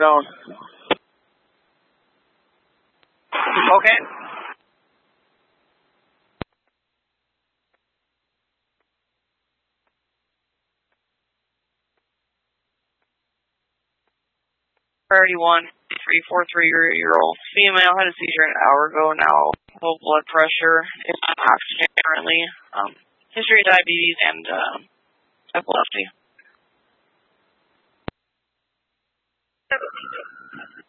down. Okay. Priority 1-343-year-old female had a seizure an hour ago. Now low blood pressure, oxygen currently, history of diabetes and epilepsy.